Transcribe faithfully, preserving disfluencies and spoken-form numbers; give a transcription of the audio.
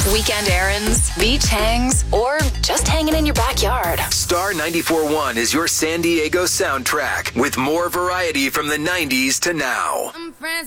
Weekend errands, beach hangs, or just hanging in your backyard. Star ninety-four point one is your San Diego soundtrack with more variety from the nineties to now. I'm friends